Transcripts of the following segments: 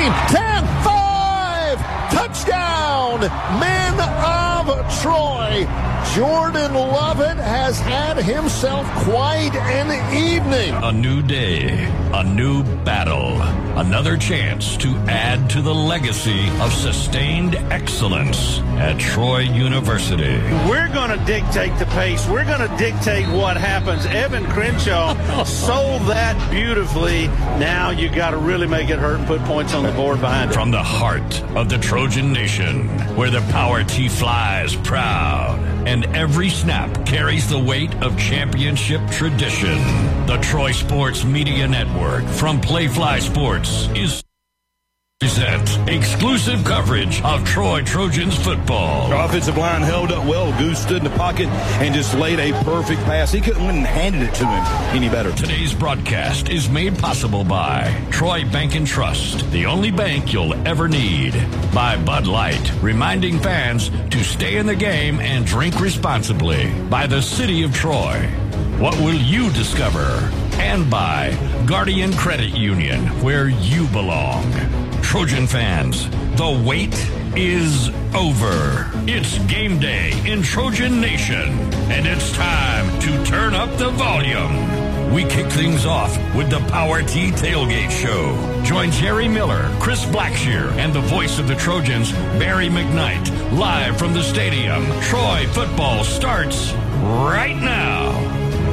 10, 5, touchdown, men of Troy. Jordan Lovett has had himself quite an evening. A new day, a new battle, another chance to add to the legacy of sustained excellence at Troy University. We're going to dictate the pace. We're going to dictate what happens. Evan Crenshaw sold that beautifully. Now you got to really make it hurt and put points on the board behind it. From the heart of the Trojan Nation, where the Power T flies proud, and every snap carries the weight of championship tradition. The Troy Sports Media Network from Playfly Sports is present exclusive coverage of Troy Trojans football. The offensive line held up well. Goose stood in the pocket and just laid a perfect pass. He couldn't win and handed it to him any better. Today's broadcast is made possible by Troy Bank and Trust, the only bank you'll ever need. By Bud Light, reminding fans to stay in the game and drink responsibly. By the City of Troy, what will you discover? And by Guardian Credit Union, where you belong. Trojan fans, the wait is over. It's game day in Trojan Nation, and it's time to turn up the volume. We kick things off with the Power T Tailgate Show. Join Jerry Miller, Chris Blackshear, and the voice of the Trojans, Barry McKnight, live from the stadium. Troy football starts right now.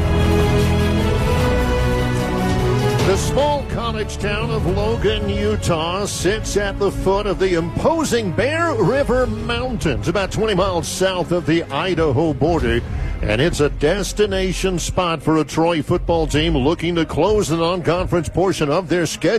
The small college town of Logan, Utah sits at the foot of the imposing Bear River Mountains, about 20 miles south of the Idaho border. And it's a destination spot for a Troy football team looking to close the non-conference portion of their schedule.